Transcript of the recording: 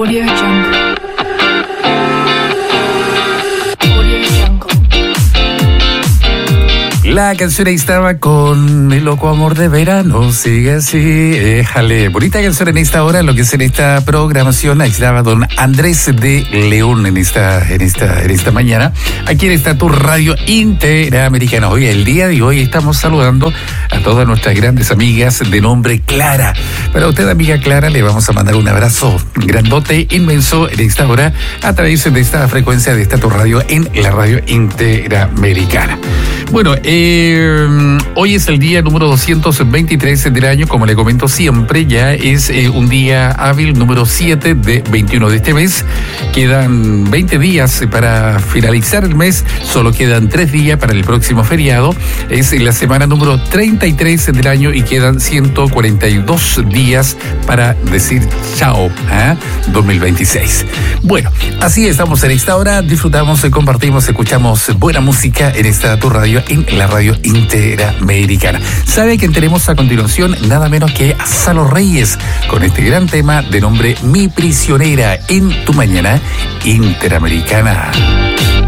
Audio Jungle. Audio Jungle. La canción ahí estaba con El loco amor de verano, sigue así, éjale. Bonita canción en esta hora, lo que es en esta programación. Ahí estaba don Andrés de León en esta mañana. Aquí está tu radio interamericana. Hoy, el día de hoy, estamos saludando a todas nuestras grandes amigas de nombre Clara. Para usted, amiga Clara, le vamos a mandar un abrazo grandote, inmenso en esta hora, a través de esta frecuencia de esta tu radio en la radio interamericana. Bueno, hoy es el día número 223 del año, como le comento siempre, ya es un día hábil número 7 de 21 de este mes. Quedan 20 días para finalizar el mes, solo quedan 3 días para el próximo feriado. Es la semana número 33 del año y quedan 142 días para decir chao a 2026. Bueno, así estamos en esta hora, disfrutamos, compartimos, escuchamos buena música en esta tu radio, en la radio interamericana. ¿Sabe quién tenemos a continuación? Nada menos que a Salo Reyes, con este gran tema de nombre Mi Prisionera, en tu mañana interamericana.